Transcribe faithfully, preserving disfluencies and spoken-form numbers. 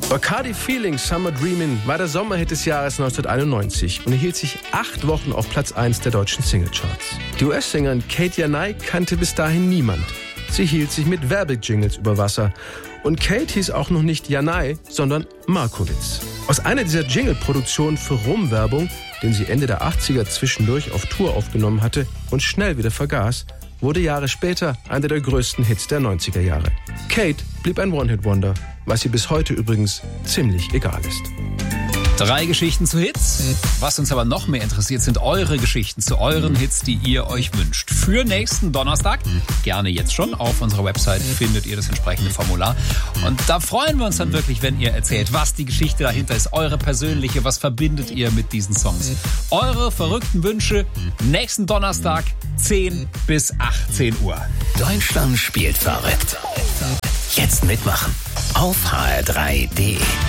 Bacardi Feeling Summer Dreamin' war der Sommerhit des Jahres neunzehnhunderteinundneunzig und erhielt sich acht Wochen auf Platz eins der deutschen Singlecharts. Die U S-Sängerin Kate Janai kannte bis dahin niemand. Sie hielt sich mit Werbejingles über Wasser. Und Kate hieß auch noch nicht Janai, sondern Markowitz. Aus einer dieser Jingle-Produktionen für Rumwerbung, den sie Ende der achtziger zwischendurch auf Tour aufgenommen hatte und schnell wieder vergaß, wurde Jahre später einer der größten Hits der neunziger Jahre. Kate blieb ein One-Hit-Wonder, was ihr bis heute übrigens ziemlich egal ist. Drei Geschichten zu Hits. Was uns aber noch mehr interessiert, sind eure Geschichten zu euren Hits, die ihr euch wünscht. Für nächsten Donnerstag, gerne jetzt schon, auf unserer Website findet ihr das entsprechende Formular. Und da freuen wir uns dann wirklich, wenn ihr erzählt, was die Geschichte dahinter ist, eure persönliche, was verbindet ihr mit diesen Songs. Eure verrückten Wünsche nächsten Donnerstag, zehn bis achtzehn Uhr. Deutschland spielt verrückt. Jetzt mitmachen auf h r drei punkt d e.